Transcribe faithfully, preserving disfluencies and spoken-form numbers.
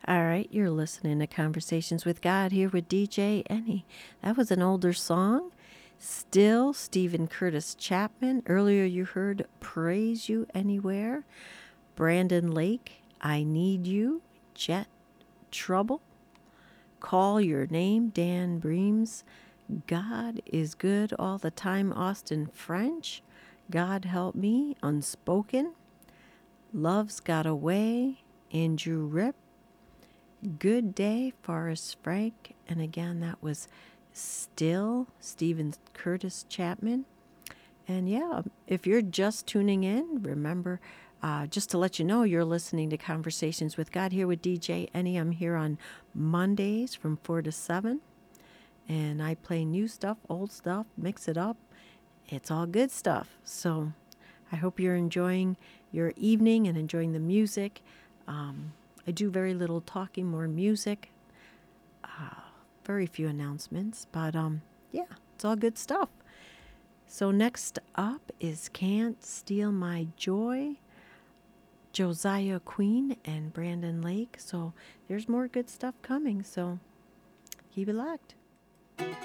All right, you're listening to Conversations with God here with D J Ennie. That was an older song. Still, Stephen Curtis Chapman. Earlier, you heard Praise You Anywhere. Brandon Lake, I Need You. Jet Trouble. Call Your Name, Dan Breams. God is Good All the Time, Austin French. God Help Me, Unspoken. Love's Got Away, Andrew Rip. Good Day, Forrest Frank. And again, that was Still, Stephen Curtis Chapman. And yeah, if you're just tuning in, remember, uh, just to let you know, you're listening to Conversations with God here with D J Ennie. I'm here on Mondays from four to seven. And I play new stuff, old stuff, mix it up. It's all good stuff. So I hope you're enjoying your evening and enjoying the music. Um, I do very little talking, more music. Uh, very few announcements, but um, yeah, it's all good stuff. So next up is Can't Steal My Joy, Josiah Queen and Brandon Lake. So there's more good stuff coming, so keep it locked.